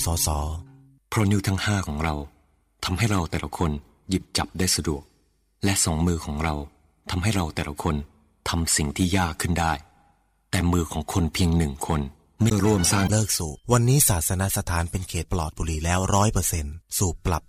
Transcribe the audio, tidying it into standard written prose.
สสเพราะนิ้วทั้ง5ของเราทำให้เราแต่ละคนหยิบจับได้สะดวกและ2มือของเราทำให้เราแต่ละคนทำสิ่งที่ยากขึ้นได้แต่มือของคนเพียง1คนเมื่อร่วมสร้างเลิกสูบวันนี้ศาสนสถานเป็นเขตปลอดบุหรี่แล้ว 100% สูบปรับ